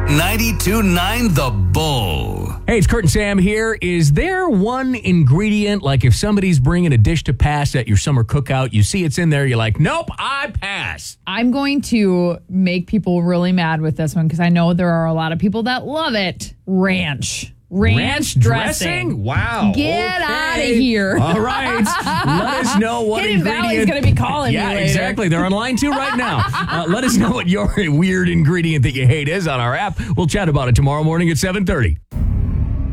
92.9 The Bull. Hey, it's Kurt and Sam here. Is there one ingredient, like if somebody's bringing a dish to pass at your summer cookout, you see it's in there, you're like, nope, I pass. I'm going to make people really mad with this one because I know there are a lot of people that love it. Ranch. Ranch dressing? Wow. Get out of here. All right. Let us know what Hidden ingredient. Valley's going to be calling me Yeah, later. exactly. They're on line 2 right now. Let us know what your weird ingredient that you hate is on our app. We'll chat about it tomorrow morning at 7:30.